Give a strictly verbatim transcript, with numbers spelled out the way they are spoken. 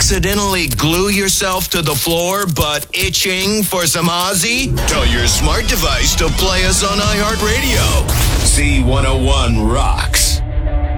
accidentally glue yourself to the floor but itching for some Ozzy? Tell your smart device to play us on iHeartRadio. Z one oh one rocks.